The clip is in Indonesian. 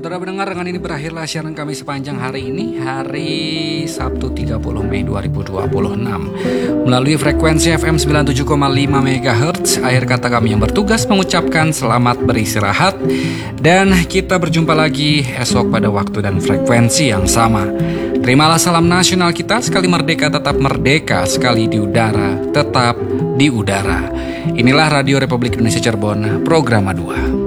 Saudara pendengar, dengan ini berakhirlah siaran kami sepanjang hari ini, hari Sabtu 30 Mei 2026. Melalui frekuensi FM 97,5 MHz, akhir kata kami yang bertugas mengucapkan selamat beristirahat. Dan kita berjumpa lagi esok pada waktu dan frekuensi yang sama. Terimalah salam nasional kita, sekali merdeka tetap merdeka, sekali di udara tetap di udara. Inilah Radio Republik Indonesia Cirebon, Programa 2.